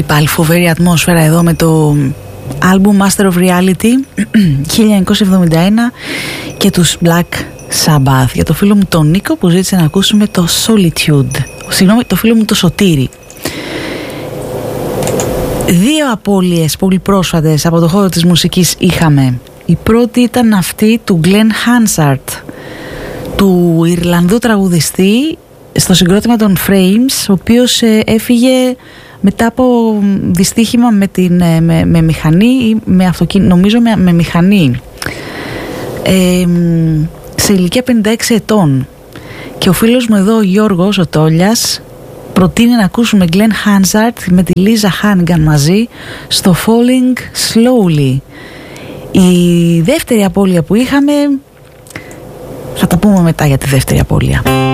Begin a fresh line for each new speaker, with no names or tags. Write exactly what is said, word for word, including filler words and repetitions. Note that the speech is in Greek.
πάλι φοβερή ατμόσφαιρα εδώ με το album Master of Reality χίλια εννιακόσια εβδομήντα ένα και τους Black Sabbath. Για το φίλο μου τον Νίκο που ζήτησε να ακούσουμε το Solitude. Συγγνώμη, το φίλο μου το Σωτήρη. Δύο απώλειες πολύ πρόσφατες από το χώρο της μουσικής είχαμε. Η πρώτη ήταν αυτή του Glenn Hansard, του Ιρλανδού τραγουδιστή, στο συγκρότημα των Frames, ο οποίος ε, έφυγε μετά από δυστύχημα με, την, ε, με, με μηχανή ή με αυτοκίνητο, νομίζω με, με μηχανή, ε, σε ηλικία πενήντα έξι ετών. Και ο φίλος μου εδώ, ο Γιώργος ο Τόλιας, προτείνει να ακούσουμε Glenn Hansard με τη Λίζα Hannigan μαζί στο Falling Slowly. Η δεύτερη απώλεια που είχαμε, θα τα πούμε μετά για τη δεύτερη απώλεια.